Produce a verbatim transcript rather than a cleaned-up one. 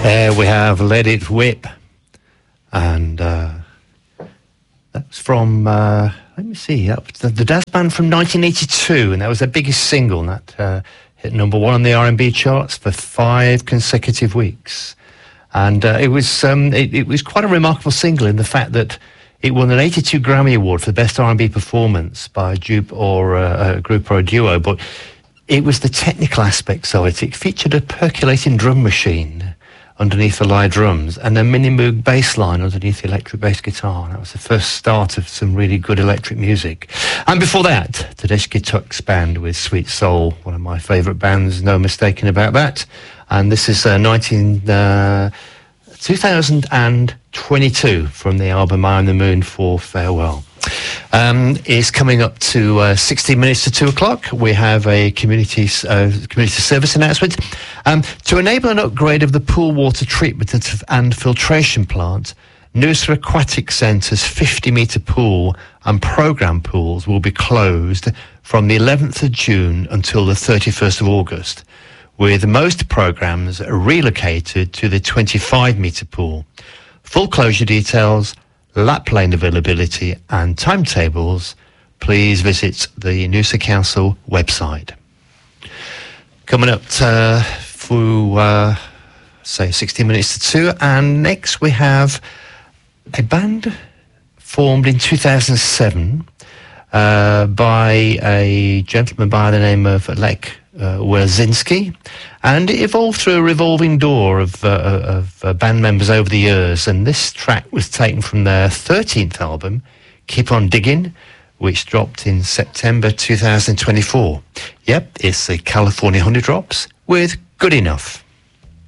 There we have Let It Whip, and uh, that's from, uh, let me see, that was the, the Dazz Band from nineteen eighty-two, and that was their biggest single, and that uh, hit number one on the R and B charts for five consecutive weeks. And uh, it was um, it, it was quite a remarkable single in the fact that it won an eighty-two Grammy Award for the best R and B performance by a dupe or a, a group or a duo, but it was the technical aspects of it. It featured a percolating drum machine underneath the live drums and a mini Moog bass line underneath the electric bass guitar. That was the first start of some really good electric music. And before that, Tedeschi Trucks Band with Sweet Soul, one of my favourite bands, no mistaking about that. And this is uh, nineteen, uh, two thousand twenty-two from the album I'm the Moon for Farewell. Um, is coming up to uh, sixteen minutes to two o'clock. We have a community uh, community service announcement. Um, to enable an upgrade of the pool water treatment and filtration plant, Noosa Aquatic Centre's fifty metre pool and programme pools will be closed from the eleventh of June until the thirty-first of August, with most programmes relocated to the twenty-five metre pool. Full closure details, lap lane availability and timetables, please visit the Noosa Council website. Coming up to, for, uh, say, sixteen minutes to two, and next we have a band formed in two thousand seven uh, by a gentleman by the name of Lech uh, Werzinski, and it evolved through a revolving door of, uh, of uh, band members over the years, and this track was taken from their thirteenth album, Keep On Digging, which dropped in September two thousand twenty-four. Yep, it's the California Honey Drops with Good Enough.